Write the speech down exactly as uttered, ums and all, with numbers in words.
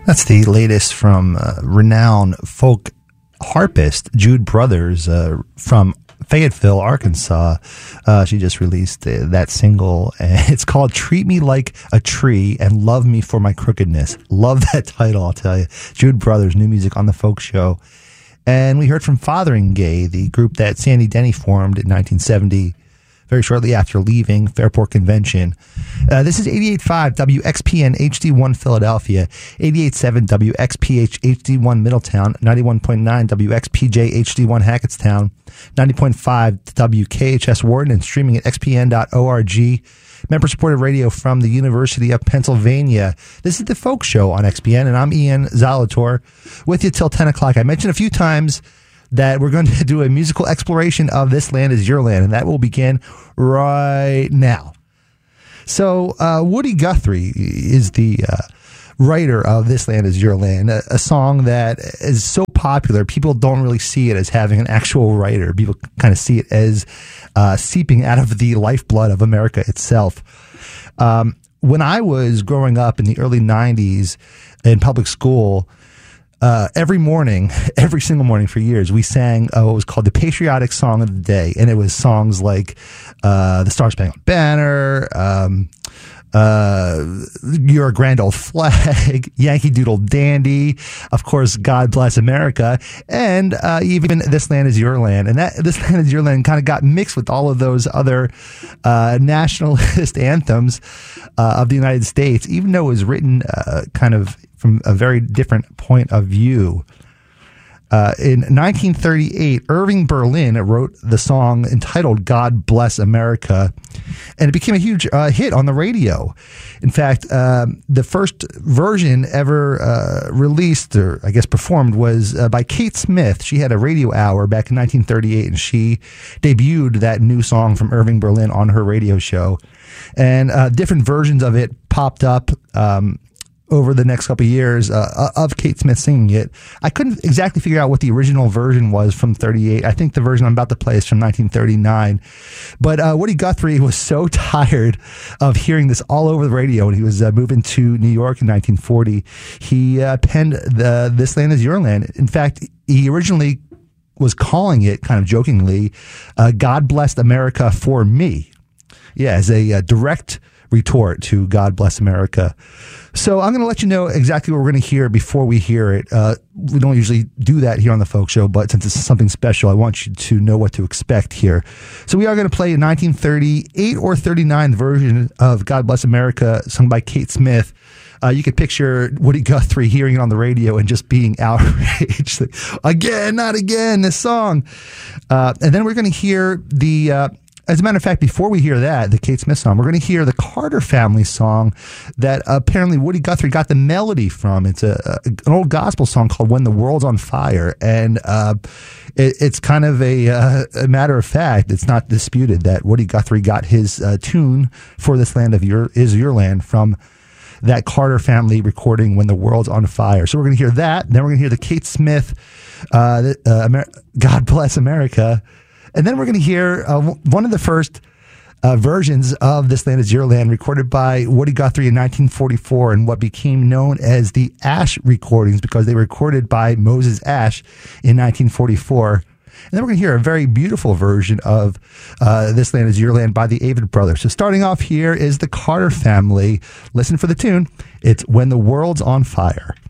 That's the latest from uh, renowned folk harpist Jude Brothers uh, from Fayetteville, Arkansas. Uh, she just released uh, that single, and it's called Treat Me Like a Tree and Love Me for My Crookedness. Love that title, I'll tell you. Jude Brothers, new music on the Folk Show. And we heard from Fotheringay, the group that Sandy Denny formed in nineteen seventy, very shortly after leaving Fairport Convention. Uh, this is eighty-eight point five W X P N H D one Philadelphia, eighty-eight point seven W X P H H D one Middletown, ninety-one point nine W X P J H D one Hackettstown, ninety point five W K H S Wharton, and streaming at x p n dot org. Member-supported radio from the University of Pennsylvania. This is the Folk Show on X P N, and I'm Ian Zalator with you till ten o'clock. I mentioned a few times that we're going to do a musical exploration of This Land Is Your Land, and that will begin right now. So uh, Woody Guthrie is the uh, writer of This Land Is Your Land, a, a song that is so popular, people don't really see it as having an actual writer. People kind of see it as uh, seeping out of the lifeblood of America itself. Um, when I was growing up in the early nineties in public school, Uh, every morning, every single morning for years, we sang uh, what was called the patriotic song of the day. And it was songs like uh, the Star Spangled Banner, um, uh, You're a Grand Old Flag, Yankee Doodle Dandy, of course, God Bless America, and uh, even This Land Is Your Land. And that This Land Is Your Land kind of got mixed with all of those other uh, nationalist anthems uh, of the United States, even though it was written uh, kind of from a very different point of view. Uh, in nineteen thirty-eight, Irving Berlin wrote the song entitled God Bless America, and it became a huge uh, hit on the radio. In fact, um, the first version ever uh, released, or I guess performed, was uh, by Kate Smith. She had a radio hour back in nineteen thirty-eight, and she debuted that new song from Irving Berlin on her radio show. And uh, different versions of it popped up um over the next couple of years uh, of Kate Smith singing it. I couldn't exactly figure out what the original version was from thirty-eight. I think the version I'm about to play is from nineteen thirty-nine. But uh, Woody Guthrie was so tired of hearing this all over the radio when he was uh, moving to New York in nineteen forty. He uh, penned the This Land Is Your Land. In fact, he originally was calling it, kind of jokingly, uh, God Blessed America for Me. Yeah, as a uh, direct retort to God Bless America. So I'm going to let you know exactly what we're going to hear before we hear it. Uh, we don't usually do that here on the Folk Show, but since it's something special, I want you to know what to expect here. So we are going to play a nineteen thirty-eight or thirty-nine version of God Bless America, sung by Kate Smith. Uh, you could picture Woody Guthrie hearing it on the radio and just being outraged. Again, not again, this song. Uh, and then we're going to hear the... Uh, As a matter of fact, before we hear that, the Kate Smith song, we're going to hear the Carter Family song that apparently Woody Guthrie got the melody from. It's a, a an old gospel song called When the World's on Fire. And uh, it, it's kind of a, uh, a matter of fact, it's not disputed that Woody Guthrie got his uh, tune for This Land of Your Is Your Land from that Carter Family recording When the World's on Fire. So we're going to hear that. Then we're going to hear the Kate Smith, uh, uh, Amer- God Bless America. And then we're going to hear uh, one of the first uh, versions of This Land Is Your Land recorded by Woody Guthrie in nineteen forty-four in what became known as the Ash recordings, because they were recorded by Moses Ash in nineteen forty-four. And then we're going to hear a very beautiful version of uh, This Land Is Your Land by the Avett Brothers. So starting off here is the Carter Family. Listen for the tune. It's When the World's on Fire.